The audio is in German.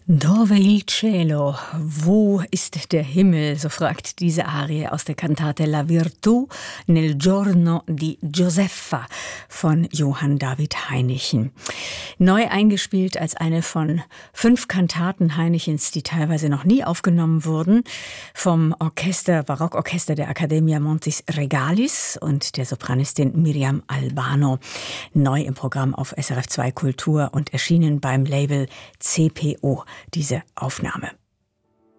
Dove il cielo? Wo ist der Himmel? So fragt diese Arie aus der Kantate La Virtù nel giorno di Giuseppa von Johann David Hainichen. Neu eingespielt als eine von 5 Kantaten Hainichens, die teilweise noch nie aufgenommen wurden, vom Barockorchester der Accademia Montis Regalis und der Sopranistin Miriam Albano. Neu im Programm auf SRF 2 Kultur und erschienen beim Label CPO. Diese Aufnahme.